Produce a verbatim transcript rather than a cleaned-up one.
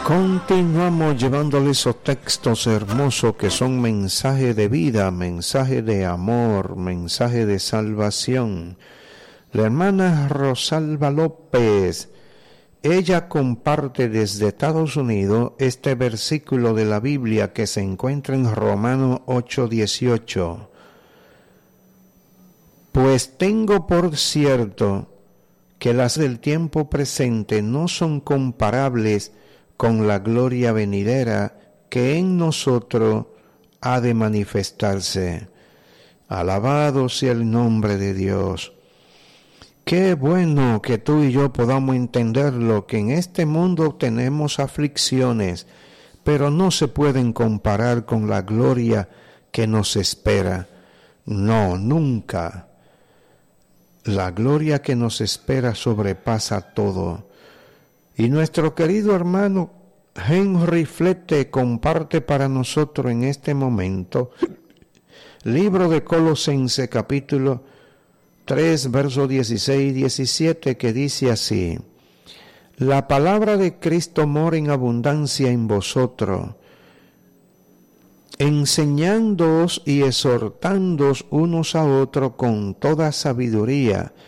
Continuamos llevándoles esos textos hermosos que son mensaje de vida, mensaje de amor, mensaje de salvación. La hermana Rosalba López, ella comparte desde Estados Unidos este versículo de la Biblia que se encuentra en Romanos ocho dieciocho. Pues tengo por cierto que las del tiempo presente no son comparables con la gloria venidera que en nosotros ha de manifestarse. Alabado sea el nombre de Dios. Qué bueno que tú y yo podamos entenderlo, que en este mundo tenemos aflicciones, pero no se pueden comparar con la gloria que nos espera. No, nunca. La gloria que nos espera sobrepasa todo. Y nuestro querido hermano Henry Flete comparte para nosotros en este momento libro de Colosenses capítulo tres, versos dieciséis y diecisiete, que dice así: la palabra de Cristo mora en abundancia en vosotros, enseñándoos y exhortándoos unos a otros con toda sabiduría,